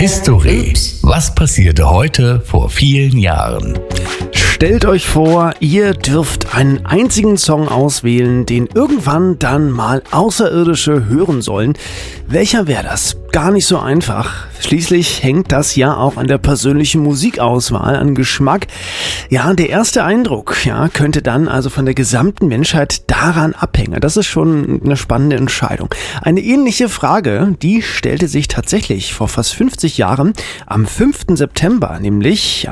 History. Was passierte heute vor vielen Jahren? Stellt euch vor, ihr dürft einen einzigen Song auswählen, den irgendwann dann mal Außerirdische hören sollen. Welcher wäre das? Gar nicht so einfach. Schließlich hängt das ja auch an der persönlichen Musikauswahl, an Geschmack. Ja, der erste Eindruck, könnte dann also von der gesamten Menschheit daran abhängen. Das ist schon eine spannende Entscheidung. Eine ähnliche Frage, die stellte sich tatsächlich vor fast 50 Jahren, am 5. September, nämlich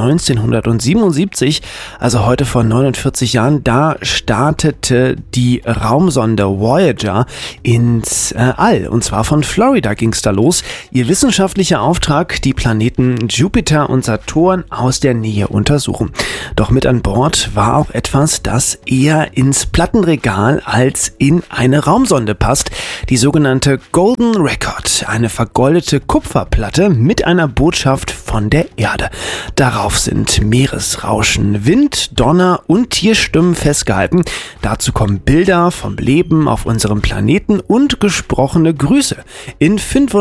1977, also heute vor 49 Jahren, da startete die Raumsonde Voyager ins All. Und zwar von Florida ging's da los. Ihr wissenschaftlicher Auftrag, die Planeten Jupiter und Saturn aus der Nähe untersuchen. Doch mit an Bord war auch etwas, das eher ins Plattenregal als in eine Raumsonde passt. Die sogenannte Golden Record, eine vergoldete Kupferplatte mit einer Botschaft von der Erde. Darauf sind Meeresrauschen, Wind, Donner und Tierstimmen festgehalten. Dazu kommen Bilder vom Leben auf unserem Planeten und gesprochene Grüße in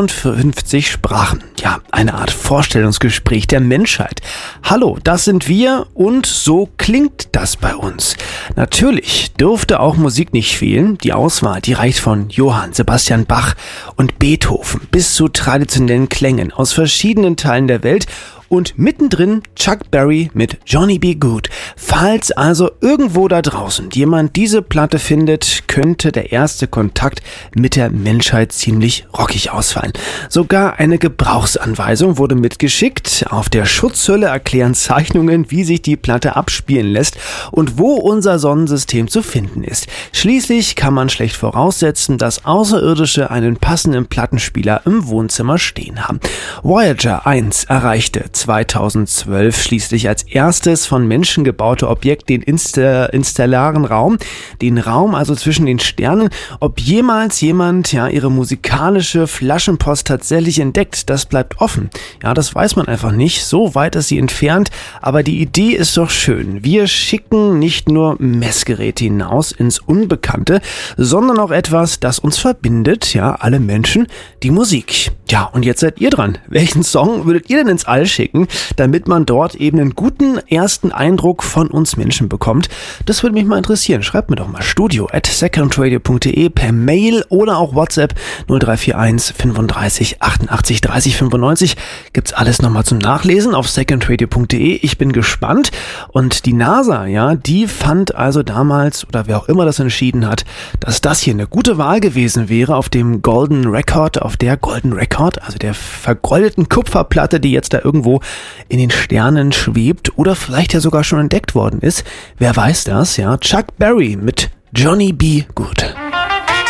55 Sprachen. Ja, eine Art Vorstellungsgespräch der Menschheit. Hallo, das sind wir und so klingt das bei uns. Natürlich dürfte auch Musik nicht fehlen. Die Auswahl, die reicht von Johann Sebastian Bach und Beethoven bis zu traditionellen Klängen aus verschiedenen Teilen der Welt. Und mittendrin Chuck Berry mit Johnny B. Good. Falls also irgendwo da draußen jemand diese Platte findet, könnte der erste Kontakt mit der Menschheit ziemlich rockig ausfallen. Sogar eine Gebrauchsanweisung wurde mitgeschickt. Auf der Schutzhülle erklären Zeichnungen, wie sich die Platte abspielen lässt und wo unser Sonnensystem zu finden ist. Schließlich kann man schlecht voraussetzen, dass Außerirdische einen passenden Plattenspieler im Wohnzimmer stehen haben. Voyager 1 erreichte 2012 schließlich als erstes von Menschen gebaute Objekt den interstellaren Raum, den Raum also zwischen den Sternen. Ob jemals jemand ihre musikalische Flaschenpost tatsächlich entdeckt, das bleibt offen. Ja, das weiß man einfach nicht, so weit ist sie entfernt, aber die Idee ist doch schön. Wir schicken nicht nur Messgeräte hinaus ins Unbekannte, sondern auch etwas, das uns verbindet, alle Menschen, die Musik. Ja, und jetzt seid ihr dran. Welchen Song würdet ihr denn ins All schicken, damit man dort eben einen guten ersten Eindruck von uns Menschen bekommt? Das würde mich mal interessieren. Schreibt mir doch mal studio@secondradio.de per Mail oder auch WhatsApp 0341 35 88 30 95. Gibt's alles nochmal zum Nachlesen auf secondradio.de. Ich bin gespannt. Und die NASA, die fand also damals, oder wer auch immer das entschieden hat, dass das hier eine gute Wahl gewesen wäre auf dem Golden Record, auf der Golden Record, also der vergoldeten Kupferplatte, die jetzt da irgendwo in den Sternen schwebt oder vielleicht ja sogar schon entdeckt worden ist. Wer weiß das, Chuck Berry mit Johnny B. Good.